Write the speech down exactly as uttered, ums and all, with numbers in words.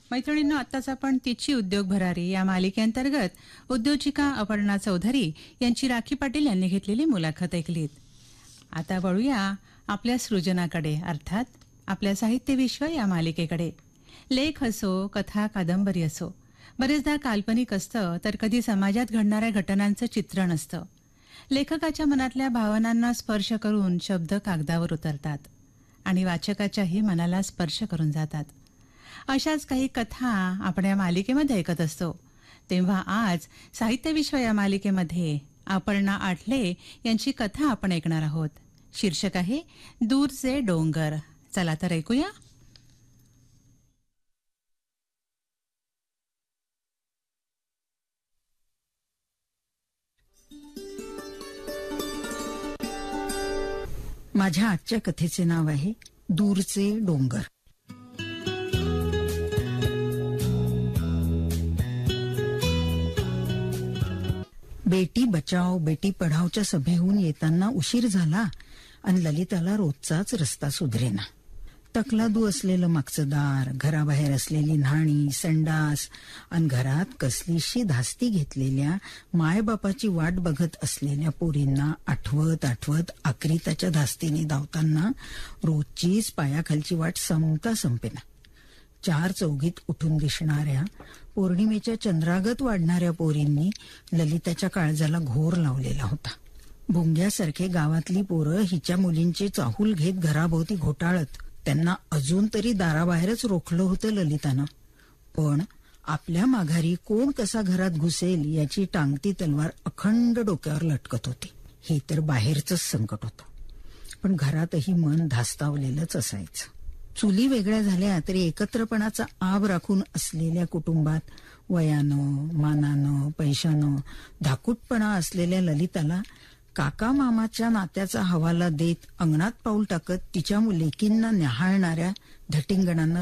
मैत्रिणींनो, आत्ताच आपण तिची उद्योग भरारी या मालिकेअंतर्गत उद्योजिका अपर्णा चौधरी यांची राखी पाटील यांनी घेतलेली मुलाखत ऐकलीत. आता वळूया आपल्या सृजनाकडे, अर्थात आपल्या साहित्य विश्व या मालिकेकडे. लेख असो, कथा कादंबरी असो, बरेचदा काल्पनिक असतं तर कधी समाजात घडणाऱ्या घटनांचं चित्रण असतं. लेखकाच्या मनातल्या भावनांना स्पर्श करून शब्द कागदावर उतरतात आणि वाचकाच्याही मनाला स्पर्श करून जातात. अशाच काही कथा आपण या मालिकेमध्ये ऐकत असतो. तेव्हा आज साहित्य विश्व या मालिकेमध्ये अपर्णा आठले यांची कथा आपण ऐकणार आहोत. शीर्षक आहे दूरचे डोंगर. चला तर ऐकूया. माझ्या आजच्या कथेचे नाव आहे दूरचे डोंगर. बेटी बचाव बेटी पढावच्या सभेहून येताना उशीर झाला आणि ललिताला रोजचाच रस्ता सुधरेना. तकलादू असलेलं मागचं दार, घराबाहेर असलेली न्हाणी, संडास आणि घरात कसलीशी धास्ती घेतलेल्या मायबापाची वाट बघत असलेल्या पोरींना आठवत आठवत आक्रिताच्या धास्तीने धावताना रोजचीच पायाखालची वाट संपता संपेना. चार चौघीत उठून दिसणाऱ्या पौर्णिमेच्या चंद्रागत वाढणाऱ्या पोरींनी ललिताच्या काळजाला घोर लावलेला होता. भुंग्यासारखे गावातली पोरं हिच्या मुलींची चाहूल घेत घराभोवती घोटाळत त्यांना अजून तरी दाराबाहेरच रोखलं होतं ललितानं. पण आपल्या माघारी कोण कसा घरात घुसेल याची टांगती तलवार अखंड डोक्यावर लटकत होती. हे तर बाहेरच संकट होतं, पण घरातही मन धास्तावलेलंच असायचं. चुली वेगळ्या झाल्या तरी एकत्रपणाचा आब राखून असलेल्या कुटुंबात वयानं, मानानं, पैशानं धाकूटपणा असलेल्या ललिताला काका मामाच्या नात्याचा हवाला देत अंगणात पाऊल टाकत तिच्या लेकींना न्याहाळणाऱ्या धटिंगणांना